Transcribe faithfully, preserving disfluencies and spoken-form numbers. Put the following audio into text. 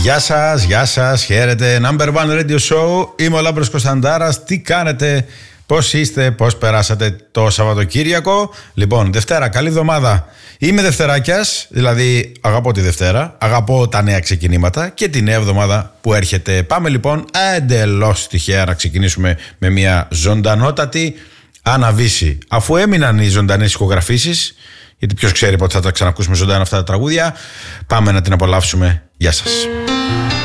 Γεια σας, γεια σας, χαίρετε. Number One Radio Show. Είμαι ο Λάμπρος Κωνσταντάρας. Τι κάνετε, πώς είστε, πώς περάσατε το Σαββατοκύριακο? Λοιπόν, Δευτέρα, καλή εβδομάδα. Είμαι Δευτεράκιας, δηλαδή αγαπώ τη Δευτέρα, αγαπώ τα νέα ξεκινήματα και τη νέα εβδομάδα που έρχεται. Πάμε λοιπόν εντελώς τυχαία να ξεκινήσουμε με μια ζωντανότατη αναβίση. Αφού έμειναν οι ζωντανές ηχογραφήσεις, γιατί ποιος ξέρει πότε θα τα ξανακούσουμε ζωντανά αυτά τα τραγούδια, πάμε να την απολαύσουμε. Γεια σας.